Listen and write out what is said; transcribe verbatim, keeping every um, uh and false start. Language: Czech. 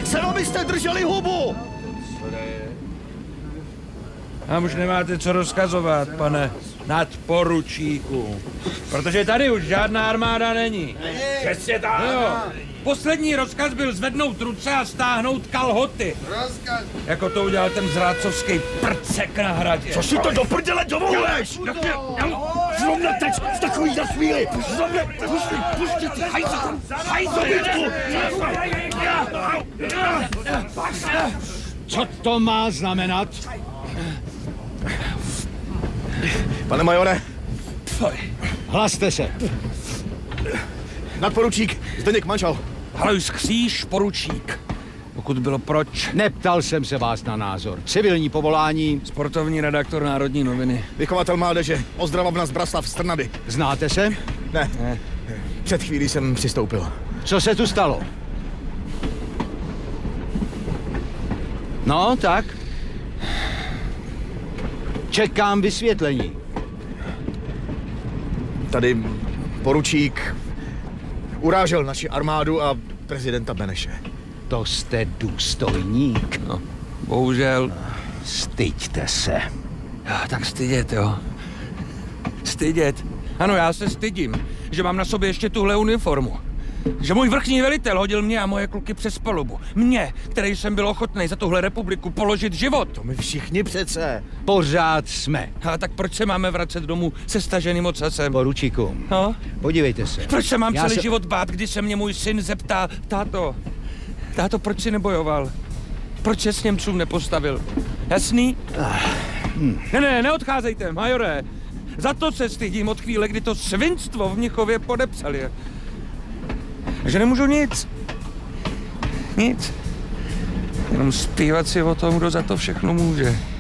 Chcem, abyste drželi hubu! A už nemáte co rozkazovat, pane nadporučíku. Protože tady už žádná armáda není. Přesně tak! Jo. Poslední rozkaz byl zvednout ruce a stáhnout kalhoty. Rozkaz. Jako to udělal ten zrádcovský prcek na hradě. Co si to do prdele dovoluješ? Zrovna teď, v takový za chvíli! Zrovna, pusti, pusti ty, hajzo, hajzo, Vítku! Co to má znamenat? Pane majore, Hlaste se. nadporučík Zdeněk Manžal. Halojs Kříž, poručík. Pokud bylo proč. Neptal jsem se vás na názor. Civilní povolání. Sportovní redaktor Národní noviny. Vychovatel mládeže, ozdravovna z Braslav z Trnavy. Znáte se? Ne, Ne. před chvílí jsem přistoupil. Co se tu stalo? No, tak. Čekám vysvětlení. Tady poručík urážel naši armádu a prezidenta Beneše. To jste důstojník. No, bohužel. Styďte se. Jo, tak stydět, jo. Stydět. Ano, já se stydím, že mám na sobě ještě tuhle uniformu. Že můj vrchní velitel hodil mě a moje kluky přes palubu. Mě, který jsem byl ochotný za tuhle republiku položit život. To my všichni přece. Pořád jsme. A tak proč se máme vracet domů se staženým ocasem? Poručíku, No? podívejte se. Proč se mám Já celý se... život bát, když se mě můj syn zeptá, táto, táto, proč si nebojoval? Proč se s Němcům nepostavil? Jasný? Ne, ne, neodcházejte, majore. Za to se stydím od chvíle, kdy to svinstvo v Mnichově podepsali. Že nemůžu nic. Nic. Jenom zpívat si o tom, kdo za to všechno může.